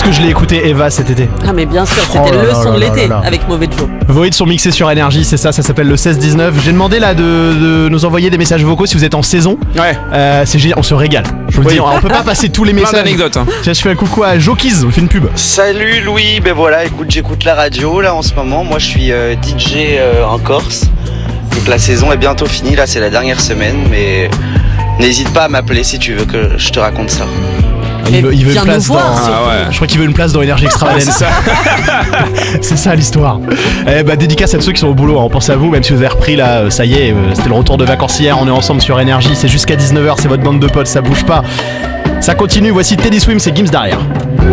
Qu'est-ce que je l'ai écouté Eva cet été. Ah mais bien sûr, c'était le son de l'été avec Mauvais Joe. Vos hits sont mixés sur Énergie, c'est ça s'appelle le 16-19. J'ai demandé là de nous envoyer des messages vocaux si vous êtes en saison. Ouais. C'est génial, on se régale. Je vous le dis, on peut pas passer tous les Plein messages. d'anecdotes. Hein. Tiens, je fais un coucou à Jokiz, on fait une pub. Salut Louis, ben voilà, écoute, j'écoute la radio là en ce moment. Moi je suis DJ en Corse. Donc la saison est bientôt finie, là c'est la dernière semaine, mais n'hésite pas à m'appeler si tu veux que je te raconte ça. Il veut une viens place nous voir, dans. surtout. Ah ouais. Je crois qu'il veut une place dans Énergie Extravagance. C'est ça. C'est ça l'histoire. Dédicace à tous ceux qui sont au boulot, hein. On pense à vous, même si vous avez repris là, ça y est, c'était le retour de vacances hier, on est ensemble sur Énergie, c'est jusqu'à 19h, c'est votre bande de potes, ça bouge pas. Ça continue, voici Teddy Swim, c'est Gims derrière.